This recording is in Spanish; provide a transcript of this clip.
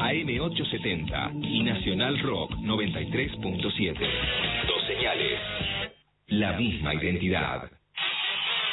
AM870 y Nacional Rock 93.7. Dos señales, la misma identidad.